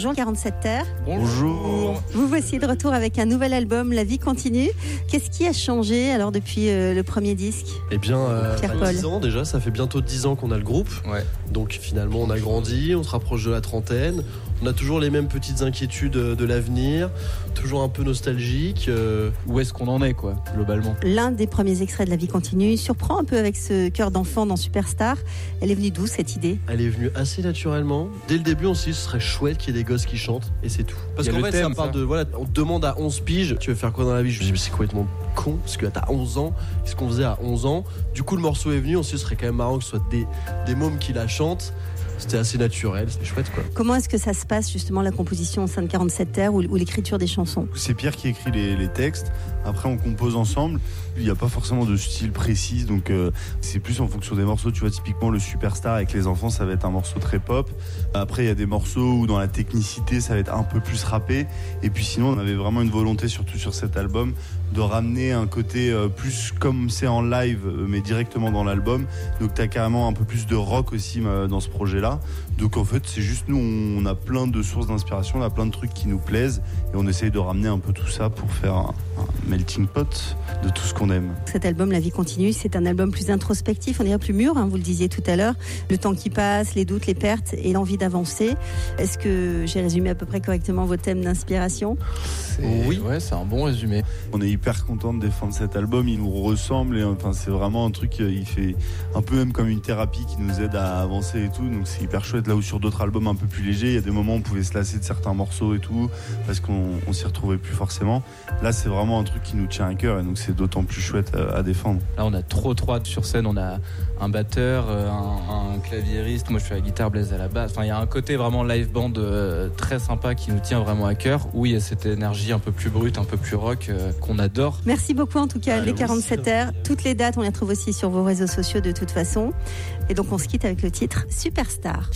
Bonjour 47 Terre. Bonjour. Vous voici de retour avec un nouvel album, La vie continue. Qu'est-ce qui a changé alors depuis le premier disque ? Eh bien, Pierre-Paul. 10 ans déjà, ça fait bientôt 10 ans qu'on a le groupe. Ouais. Donc finalement, on a grandi, on se rapproche de la trentaine. On a toujours les mêmes petites inquiétudes de l'avenir, toujours un peu nostalgique. Où est-ce qu'on en est, quoi, globalement ? L'un des premiers extraits de La vie continue surprend un peu avec ce cœur d'enfant dans Superstar. Elle est venue d'où cette idée ? Elle est venue assez naturellement. Dès le début, on s'est dit ce serait chouette qu'il y ait des gosses qui chantent et c'est tout. Parce Il y a qu'en le fait, thème, ça parle ça. de voilà, on te demande à 11 piges, tu veux faire quoi dans la vie ? Je me dis mais c'est complètement con parce que là, t'as 11 ans. Qu'est-ce qu'on faisait à 11 ans ? Du coup, le morceau est venu. On s'est dit ce serait quand même marrant que ce soit des mômes qui la chantent. C'était assez naturel, c'était chouette quoi. Comment est-ce que ça se passe justement la composition au sein de 47 Terre ou l'écriture des chansons ? C'est Pierre qui écrit les textes. Après, on compose ensemble. Il n'y a pas forcément de style précis, donc c'est plus en fonction des morceaux. Tu vois, typiquement le Superstar avec les enfants, ça va être un morceau très pop. Après, il y a des morceaux où dans la technicité, ça va être un peu plus rappé. Et puis sinon, on avait vraiment une volonté, surtout sur cet album, de ramener un côté plus comme c'est en live, mais directement dans l'album. Donc, tu as carrément un peu plus de rock aussi dans ce projet-là. Donc, en fait, c'est juste nous, on a plein de sources d'inspiration, on a plein de trucs qui nous plaisent. Et on essaye de ramener un peu tout ça pour faire un melting pot de tout ce qu'on aime. Cet album, La vie continue, c'est un album plus introspectif, on dirait plus mûr, vous le disiez tout à l'heure. Le temps qui passe, les doutes, les pertes et l'envie d'avancer. Est-ce que j'ai résumé à peu près correctement vos thèmes d'inspiration ? Oui, ouais, c'est un bon résumé. On est hyper content de défendre cet album, il nous ressemble et enfin c'est vraiment un truc, il fait un peu même comme une thérapie qui nous aide à avancer et tout, donc c'est hyper chouette. Là où sur d'autres albums un peu plus légers, il y a des moments où on pouvait se lasser de certains morceaux et tout parce qu'on s'y retrouvait plus forcément. Là c'est vraiment un truc qui nous tient à cœur et donc c'est d'autant plus chouette à défendre. Là, on a trop hâte sur scène. On a un batteur, un claviériste. Moi, je fais la guitare, Blaise à la basse. Enfin, il y a un côté vraiment live band très sympa qui nous tient vraiment à cœur. Où il y a cette énergie un peu plus brute, un peu plus rock qu'on adore. Merci beaucoup en tout cas, les 47 Terre. Toutes les dates, on les retrouve aussi sur vos réseaux sociaux de toute façon. Et donc, on se quitte avec le titre Superstar.